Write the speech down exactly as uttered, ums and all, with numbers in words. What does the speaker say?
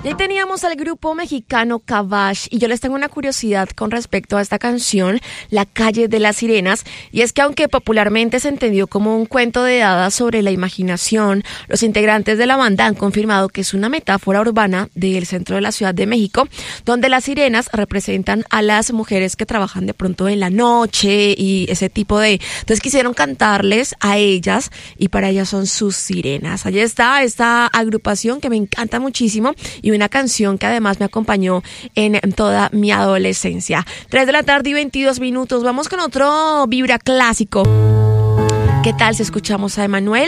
Y ahí teníamos al grupo mexicano Cabash, y yo les tengo una curiosidad con respecto a esta canción, La calle de las sirenas, y es que aunque popularmente se entendió como un cuento de hadas sobre la imaginación, los integrantes de la banda han confirmado que es una metáfora urbana del centro de la Ciudad de México, donde las sirenas representan a las mujeres que trabajan de pronto en la noche y ese tipo de... Entonces quisieron cantarles a ellas y para ellas son sus sirenas. Allí está esta agrupación que me encanta muchísimo y una canción que además me acompañó en toda mi adolescencia. tres de la tarde y veintidós minutos. Vamos con otro Vibra clásico. ¿Qué tal si escuchamos a Emanuel?